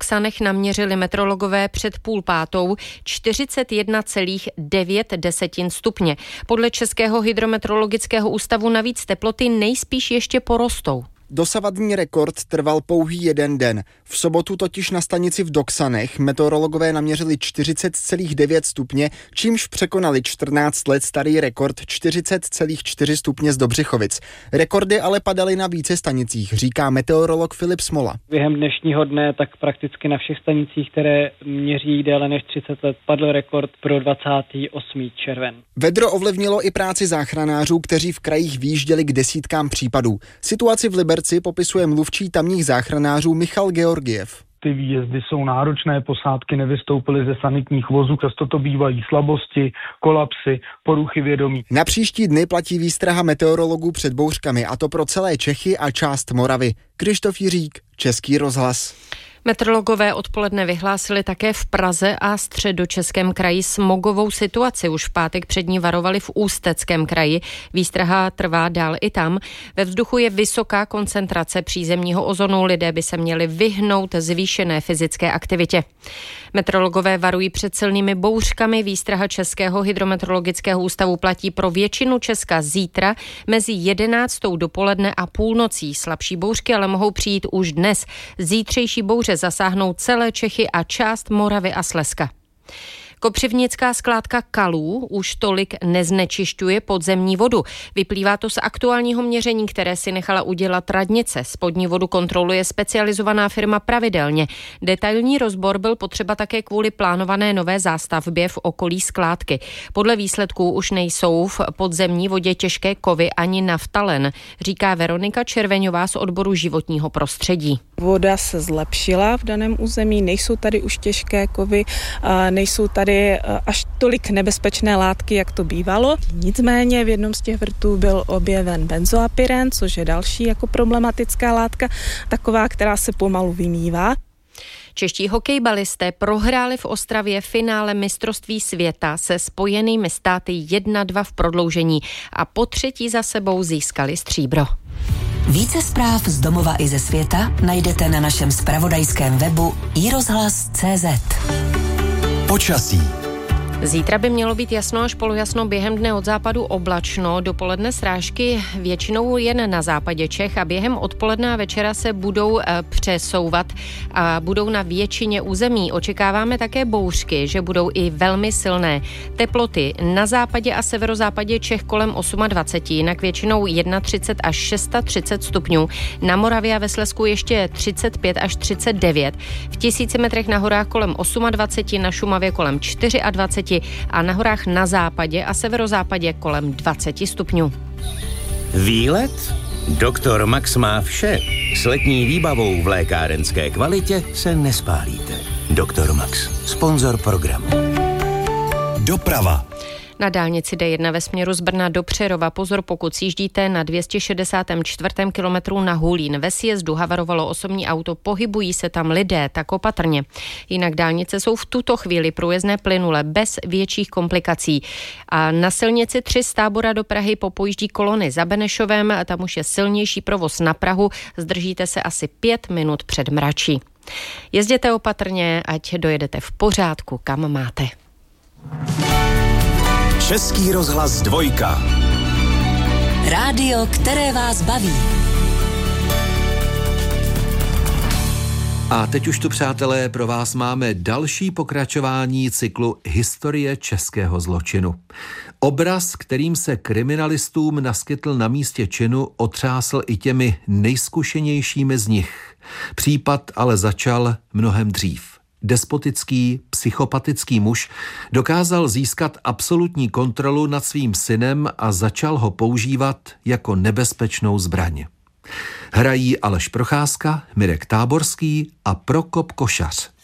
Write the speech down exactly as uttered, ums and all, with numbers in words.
Doksanech naměřili meteorologové před půl pátou čtyřicet jedna celá devět stupně. Podle Českého hydrometeorologického ústavu navíc teploty nejspíš ještě porostou. Dosavadní rekord trval pouhý jeden den. V sobotu totiž na stanici v Doksanech meteorologové naměřili čtyřicet celá devět stupně, čímž překonali čtrnáct let starý rekord čtyřicet celá čtyři stupně z Dobřichovic. Rekordy ale padaly na více stanicích, říká meteorolog Filip Smola. Během dnešního dne tak prakticky na všech stanicích, které měří déle než třicet let, padl rekord pro dvacátého osmého června. Vedro ovlivnilo i práci záchranářů, kteří v krajích výjížděli k desítkám případů. Situaci v Liberci popisuje mluvčí tamních záchranářů Michal Georgiev. Ty výjezdy jsou náročné, posádky nevystoupily ze sanitních vozů, často to bývají slabosti, kolapsy, poruchy vědomí. Na příští dny platí výstraha meteorologů před bouřkami, a to pro celé Čechy a část Moravy. Krištof Jiřík, Český rozhlas. Meteorologové odpoledne vyhlásili také v Praze a Středočeském kraji smogovou situaci. Už v pátek před ní varovali v Ústeckém kraji. Výstraha trvá dál i tam. Ve vzduchu je vysoká koncentrace přízemního ozonu. Lidé by se měli vyhnout zvýšené fyzické aktivitě. Meteorologové varují před silnými bouřkami. Výstraha Českého hydrometeorologického ústavu platí pro většinu Česka zítra mezi jedenáctou dopoledne a půlnocí. Slabší bouřky ale mohou přijít už dnes. Zítřejší bouře zasáhnou celé Čechy a část Moravy a Slezska. Kopřivnická skládka kalů už tolik neznečišťuje podzemní vodu. Vyplývá to z aktuálního měření, které si nechala udělat radnice. Spodní vodu kontroluje specializovaná firma pravidelně. Detailní rozbor byl potřeba také kvůli plánované nové zástavbě v okolí skládky. Podle výsledků už nejsou v podzemní vodě těžké kovy ani naftalen, říká Veronika Červeňová z odboru životního prostředí. Voda se zlepšila v daném území, nejsou tady už těžké kovy, nejsou tady až tolik nebezpečné látky, jak to bývalo. Nicméně v jednom z těch vrtů byl objeven benzoapyren, což je další jako problematická látka, taková, která se pomalu vymývá. Čeští hokejbalisté prohráli v Ostravě finále mistrovství světa se Spojenými státy jedna dva v prodloužení a po třetí za sebou získali stříbro. Více zpráv z domova i ze světa najdete na našem zpravodajském webu i rozhlas tečka cé zet. Počasí. Zítra by mělo být jasno až polojasno, během dne od západu oblačno, dopoledne srážky většinou jen na západě Čech a během odpoledne a večera se budou přesouvat a budou na většině území. Očekáváme také bouřky, že budou i velmi silné. Teploty na západě a severozápadě Čech kolem dvacet osm, jinak většinou třicet jedna až třicet šest stupňů. Na Moravě a ve Slezsku ještě třicet pět až třicet devět. V tisíci metrech na horách kolem dvacet osm, na Šumavě kolem dvacet čtyři a na horách na západě a severozápadě kolem dvacet stupňů. Výlet? Doktor Max má vše. S letní výbavou v lékárenské kvalitě se nespálíte. Doktor Max, sponzor programu. Doprava. Na dálnici dé jedna ve směru z Brna do Přerova pozor, pokud sjíždíte na dvě stě šedesát čtyři kilometru na Hulín. Ve sjezdu havarovalo osobní auto, pohybují se tam lidé, tak opatrně. Jinak dálnice jsou v tuto chvíli průjezdné plynule, bez větších komplikací. A na silnici tři z Tábora do Prahy popojíždí kolony za Benešovem, tam už je silnější provoz na Prahu, zdržíte se asi pět minut před mračí. Jezděte opatrně, ať dojedete v pořádku, kam máte. Český rozhlas dvojka. Rádio, které vás baví. A teď už tu, přátelé, pro vás máme další pokračování cyklu Historie českého zločinu. Obraz, kterým se kriminalistům naskytl na místě činu, otřásl i těmi nejzkušenějšími z nich. Případ ale začal mnohem dřív. Despotický, psychopatický muž dokázal získat absolutní kontrolu nad svým synem a začal ho používat jako nebezpečnou zbraň. Hrají Aleš Procházka, Mirek Táborský a Prokop Košař.